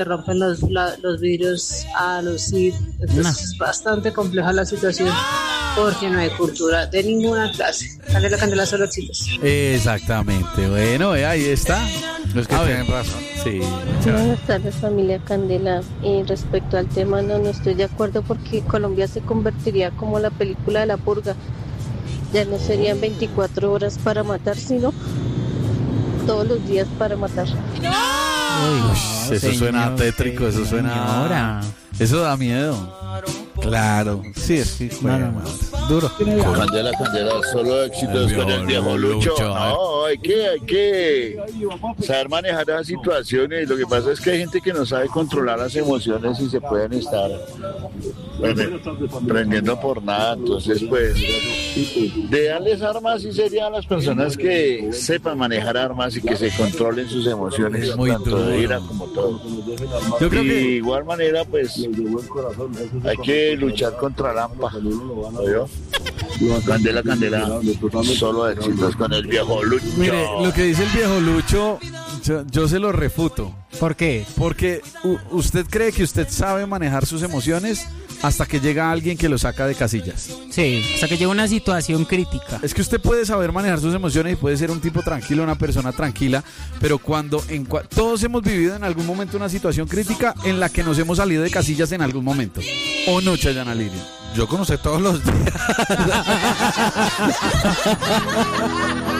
rompen los vidrios a los hijos. Entonces es bastante compleja la situación porque no hay cultura de ninguna clase. Candela, candela, solo éxitos. Exactamente. Bueno, ahí está. Los que tienen razón. Sí. Buenas tardes, familia Candela. Respecto al tema, no estoy de acuerdo porque Colombia se convertiría como la película de La Purga. Ya no serían 24 horas para matar, sino todos los días para matar. Uy, eso suena tétrico, eso suena... Eso da miedo. Claro. Sí, es que duro. Candela, candela, solo éxitos con el viejo Lucho. No, hay que saber manejar las situaciones. Lo que pasa es que hay gente que no sabe controlar las emociones y se pueden estar prendiendo por nada. Entonces, pues, de darles armas sí sería a las personas que sepan manejar armas y que se controlen sus emociones, muy tanto duro. de ira como todo. Yo creo y que... de igual manera, pues, hay que luchar contra la AMPA. ¿Oyó? Candela, candela, solo éxitos con el viejo Lucho. Mire, lo que dice el viejo Lucho, yo se lo refuto. ¿Por qué? Porque usted cree que usted sabe manejar sus emociones hasta que llega alguien que lo saca de casillas. Sí, hasta que llega una situación crítica. Es que usted puede saber manejar sus emociones y puede ser un tipo tranquilo, una persona tranquila, pero cuando todos hemos vivido en algún momento una situación crítica en la que nos hemos salido de casillas en algún momento. ¿O no, Chayana Liria? Yo conocí todos los días.